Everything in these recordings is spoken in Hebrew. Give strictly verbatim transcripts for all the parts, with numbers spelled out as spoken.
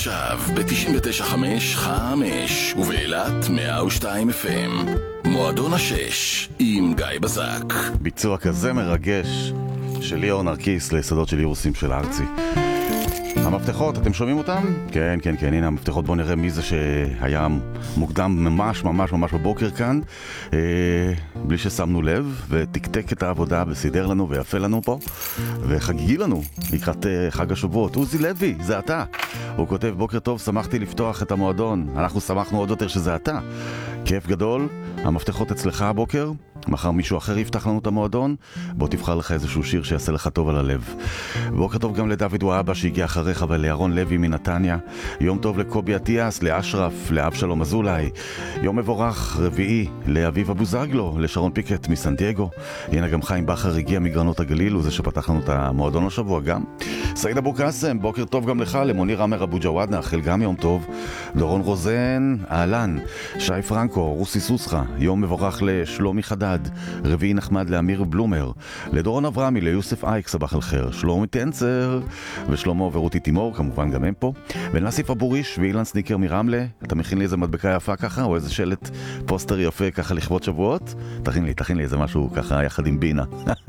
עכשיו ב-תשעים ותשע נקודה חמש חמש ובאילת מאה ושתיים אף אם. מועדון השש עם גיא בזק. ביצוע כזה מרגש של ליאור נרקיס ליסודות של אירוסים של ארצי. המפתחות, אתם שומעים אותם? כן, כן, כן, הנה המפתחות. בואו נראה מי זה שהיה מוקדם ממש ממש ממש בבוקר כאן, אה, בלי ששמנו לב, ותקתק את העבודה וסידר לנו ויפה לנו פה וחגיגי לנו לקראת אה, חג השבועות. עוזי לוי, זה אתה. הוא כותב: בוקר טוב, שמחתי לפתוח את המועדון. אנחנו שמחנו עוד יותר שזה אתה. כיף גדול. המפתחות אצלך הבוקר, מחר מישהו אחר יפתח לנו את המועדון, בוא תבחר לך איזשהו שיר שיעשה לך טוב על הלב. בוקר טוב גם לדוד ואבא שהגיע אחריך, ולירון לוי מנתניה. יום טוב לקובי עטיאס, לאשרף, לאבשלום אזולאי. יום מבורך רביעי לאביב אבו זגלו, לשרון פיקט מסן דייגו. הנה גם חיים בחר הגיע מגרנות הגליל, הוא זה שפתח לנו את המועדון השבוע גם. סעיד אבו קאסם, בוקר טוב גם לך. למוניר עמר אבו ג'וואד נאחל גם יום טוב. דורון רוזן, אהלן. שי פרנקו, רוסי סוסחה, יום מבורך לשלומי חדד. רביעי נחמד לאמיר בלומר, לדורון אברמי, ליוסף אייק, סבח אל חיר, שלומי טנצר ושלמה ורותי תימור, כמובן גם הם פה, ונאסיף אבוריש ואילן סניקר מרמלה. אתה מכין לי איזה מדבקה יפה ככה, או איזה שלט פוסטר יפה ככה לכבוד שבועות? תכין לי, תכין לי איזה משהו ככה יחד עם בינה.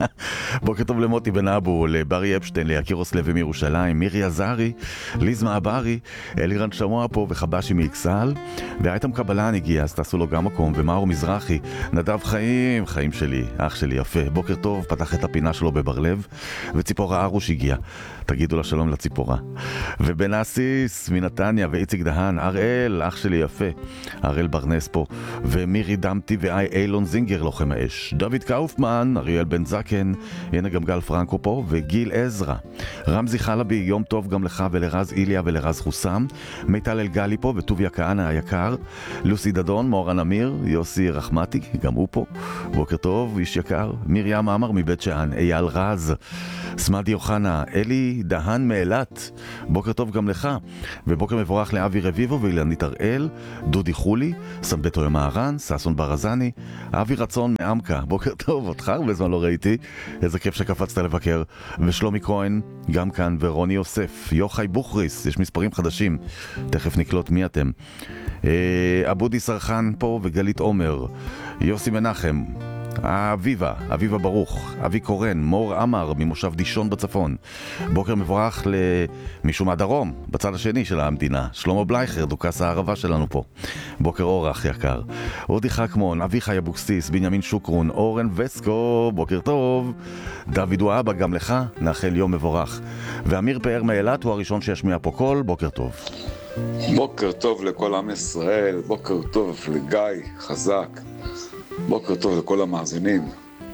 בוקר טוב למוטי בן אבו, לברי אפשטיין, ליקירוס לוי מירושלים, מירי עזרי, ליז מעברי, אלירן שמוע פה וחבשי מאיקסל, והייתם קבלן הגיע, אז תעשו לו גם מקום, ומאור מזרחי, נדב חיים, חיים שלי, אח שלי יפה, בוקר טוב, פתח את הפינה שלו בברלב, וציפורה ארוש הגיע, תגידו לה שלום לציפורה. ובן אסיס מנתניה, ואיציק דהן, אראל, אח שלי יפה, אראל ברנס פה, ומירי דמתי ואי אילון זינגר לוחם האש, דוד קאופמן, אריאל בן זקן, הנה גם גל פרנקו פה, וגיל עזרא, רמזי חלבי, יום טוב גם לך ולרז איליה ולרז חוסם, מיטל אלגלי פה, וטוביה כהנא היקר, לוסי דדון, מורן אמיר, יוסי רחמתי, גם הוא פה, בוקר טוב, איש יקר, מרים אמר מבית שאן, אייל רז, סמדי יוחנה, אלי דהן מאילת, בוקר טוב גם לך, ובוקר מבורך לאבי רביבו ואילנית הראל, דודי חולי, סמבטו ימהרן, ססון ברזני, אבי רצון מעמקה, בוקר טוב, אותך הרבה זמן לא ראיתי, איזה כיף שקפצת לבקר, ושלומי כהן גם כאן, ורוני יוסף, יוחאי בוכריס, יש מספרים חדשים, תכף נקלוט מי אתם, אבודי סרחן פה וגלית עומר, יוסי מנחם, אביבה, אביבה ברוך, אבי קורן, מור אמר ממושב דישון בצפון, בוקר מבורך למישהו מהדרום, בצד השני של המדינה, שלמה בלייכר, דוקס הערבה שלנו פה, בוקר אורח יקר, אודי חכמון, אביחי אבוקסיס, בנימין שוקרון, אורן וסקו, בוקר טוב, דוד ואבא גם לך, נאחל יום מבורך, ואמיר פאר מאילת הוא הראשון שישמיע פה קול, בוקר טוב. בוקר טוב לכל עם ישראל, בוקר טוב לגיא, חזק, בוקר טוב לכל המאזינים.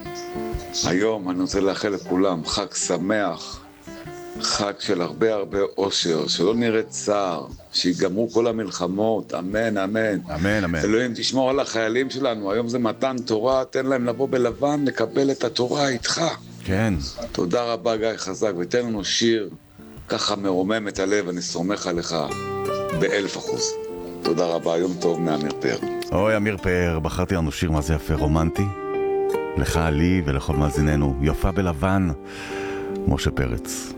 היום אני רוצה לאחל לכולם חג שמח, חג של הרבה הרבה אושר, שלא נראה צער, שיגמרו כל המלחמות, אמן אמן. אמן אמן. אלוהים תשמור על החיילים שלנו, היום זה מתן תורה, תן להם לבוא בלבן, לקבל את התורה איתך. כן. תודה רבה גיא חזק, ותן לנו שיר ככה מרומם את הלב, אני סומך עליך באלף אחוז. תודה רבה, יום טוב מאמיר פאר. אוי, אמיר פאר, בחרתי לנו שיר מה זה יפה, רומנטי. לך, לי ולכל מאזיננו, יפה בלבן, משה פרץ.